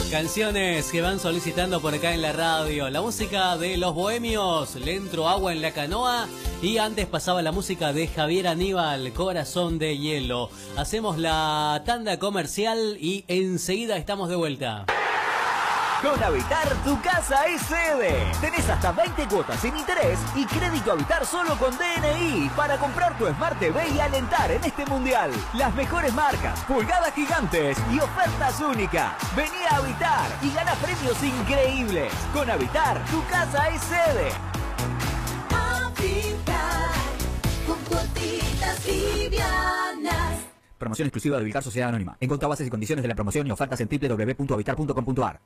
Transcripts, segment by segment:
Canciones que van solicitando por acá en la radio. La música de Los Bohemios, Le entro agua en la canoa. Y antes pasaba la música de Javier Aníbal, Corazón de hielo. Hacemos la tanda comercial y enseguida estamos de vuelta. Con Habitar, tu casa es sede. Tenés hasta 20 cuotas sin interés y crédito Habitar solo con DNI para comprar tu Smart TV y alentar en este mundial. Las mejores marcas, pulgadas gigantes y ofertas únicas. Vení a Habitar y gana premios increíbles. Con Habitar, tu casa es sede. Habitar, con cuotitas livianas. Promoción exclusiva de Habitar Sociedad Anónima. Encontrá bases y condiciones de la promoción y ofertas en www.habitar.com.ar.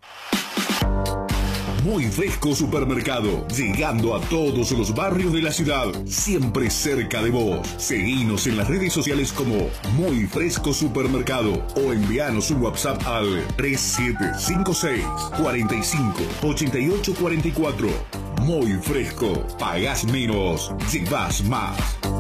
Muy Fresco Supermercado, llegando a todos los barrios de la ciudad, siempre cerca de vos. Seguinos en las redes sociales como Muy Fresco Supermercado o envíanos un WhatsApp al 3756 45 88 44. Muy Fresco, pagás menos, llevas más.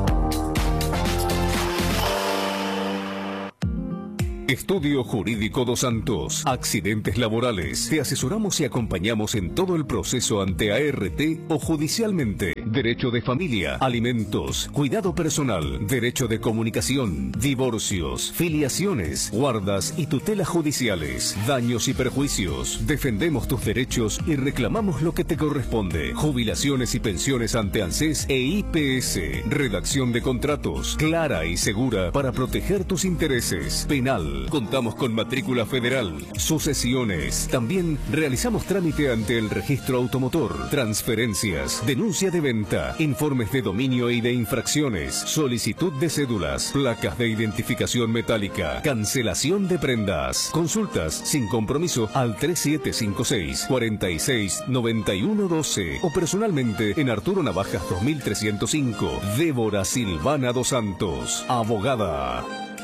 Estudio Jurídico Dos Santos. Accidentes laborales. Te asesoramos y acompañamos en todo el proceso ante ART o judicialmente. Derecho de familia, alimentos, cuidado personal, derecho de comunicación, divorcios, filiaciones, guardas y tutelas judiciales, daños y perjuicios. Defendemos tus derechos y reclamamos lo que te corresponde. Jubilaciones y pensiones ante ANSES e IPS. Redacción de contratos, clara y segura para proteger tus intereses. Penal. Contamos con matrícula federal, sucesiones. También realizamos trámite ante el registro automotor, transferencias, denuncia de venta, informes de dominio y de infracciones, solicitud de cédulas, placas de identificación metálica, cancelación de prendas. Consultas sin compromiso al 3756 46 91 12 o personalmente en Arturo Navajas 2305. Débora Silvana Dos Santos, abogada.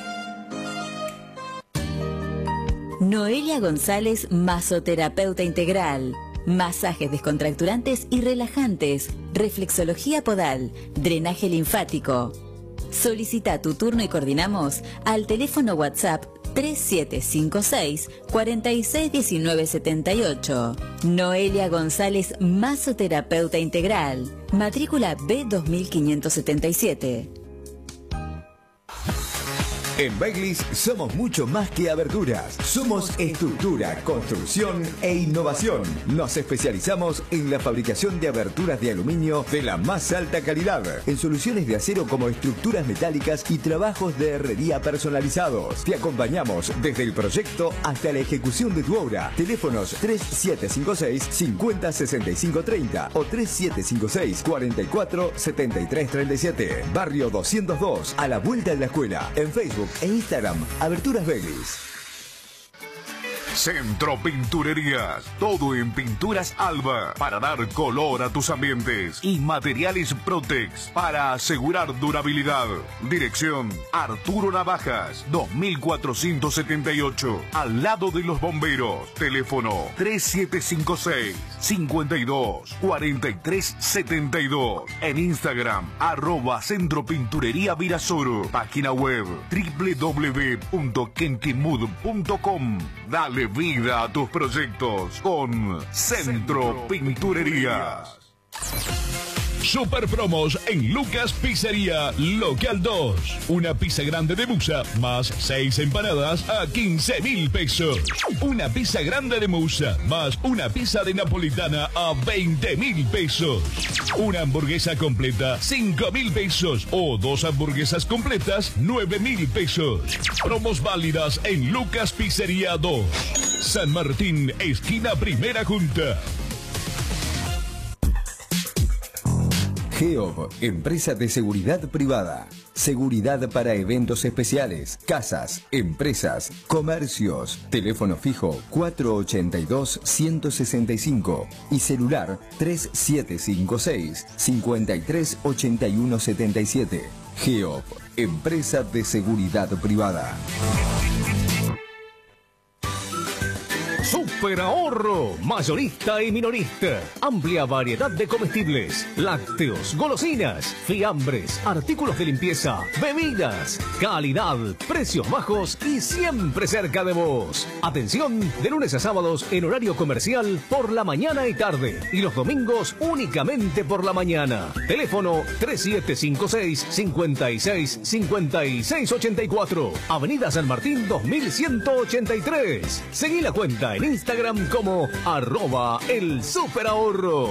Noelia González, masoterapeuta integral. Masajes descontracturantes y relajantes, reflexología podal, drenaje linfático. Solicita tu turno y coordinamos al teléfono WhatsApp 3756 461978. Noelia González, masoterapeuta integral. Matrícula B2577. En Bagley's somos mucho más que aberturas. Somos estructura, construcción e innovación. Nos especializamos en la fabricación de aberturas de aluminio de la más alta calidad, en soluciones de acero como estructuras metálicas y trabajos de herrería personalizados. Te acompañamos desde el proyecto hasta la ejecución de tu obra. Teléfonos 3756 50 65 30 o 3756 44 73 37. Barrio 202, a la vuelta de la escuela. En Facebook e Instagram, Aberturas Bagley's. Centro Pinturerías, todo en pinturas Alba para dar color a tus ambientes y materiales Protex para asegurar durabilidad. Dirección Arturo Navajas 2478, al lado de los bomberos. Teléfono 3756 52 43 72. En Instagram @Centro Pinturería Virasoro. Página web www.kentimud.com. Dale vida a tus proyectos con Centro Pinturerías. Super promos en Lucas Pizzería Local 2. Una pizza grande de musa más 6 empanadas a 15.000 pesos. Una pizza grande de musa más una pizza de napolitana a 20.000 pesos. Una hamburguesa completa 5.000 pesos o 2 hamburguesas completas 9.000 pesos. Promos válidas en Lucas Pizzería 2. San Martín, esquina Primera Junta. GEOB, empresa de seguridad privada. Seguridad para eventos especiales, casas, empresas, comercios. Teléfono fijo 482-165 y celular 3756 538177. GEOB, empresa de seguridad privada. Super ahorro, mayorista y minorista. Amplia variedad de comestibles, lácteos, golosinas, fiambres, artículos de limpieza, bebidas, calidad, precios bajos y siempre cerca de vos. Atención, de lunes a sábados en horario comercial por la mañana y tarde y los domingos únicamente por la mañana. Teléfono 3756 56 56 84, Avenida San Martín 2183. Seguí la cuenta en Instagram como @elSuperahorro.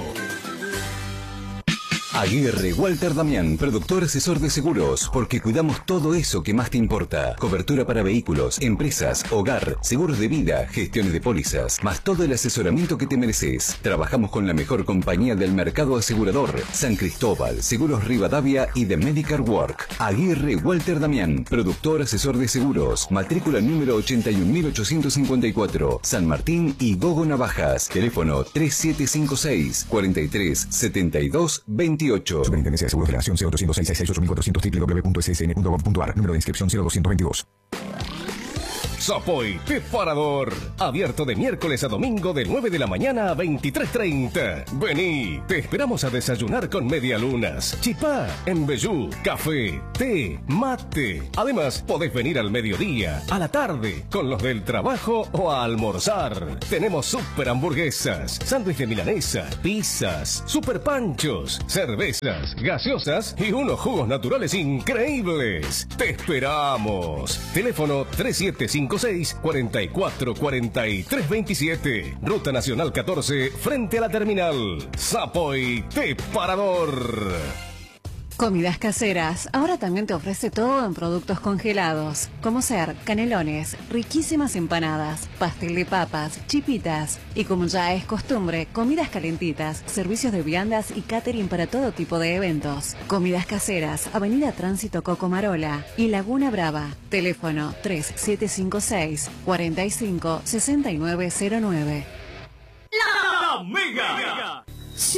Aguirre Walter Damián, productor asesor de seguros, porque cuidamos todo eso que más te importa. Cobertura para vehículos, empresas, hogar, seguros de vida, gestiones de pólizas, más todo el asesoramiento que te mereces. Trabajamos con la mejor compañía del mercado asegurador, San Cristóbal, Seguros Rivadavia y The Medical Work. Aguirre Walter Damián, productor asesor de seguros, matrícula número 81.854, San Martín y Gogo Navajas. Teléfono 3756 43 72 28. Superintendencia de Seguros de la Nación 0206668400 www.ssn.gov.ar. Número de inscripción 0222. Sapoy Parador, abierto de miércoles a domingo de 9 de la mañana a 23:30. Vení, te esperamos a desayunar con medialunas, chipá, embellú, café, té, mate. Además, podés venir al mediodía, a la tarde, con los del trabajo o a almorzar. Tenemos super hamburguesas, sándwich de milanesa, pizzas, super panchos, cervezas, gaseosas y unos jugos naturales increíbles. Te esperamos. Teléfono 3756 44 43 27. Ruta Nacional 14, frente a la terminal. Sapoy Parador. Comidas Caseras ahora también te ofrece todo en productos congelados, como ser canelones, riquísimas empanadas, pastel de papas, chipitas y, como ya es costumbre, comidas calentitas, servicios de viandas y catering para todo tipo de eventos. Comidas Caseras, Avenida Tránsito Cocomarola y Laguna Brava. Teléfono 3756 45 6909.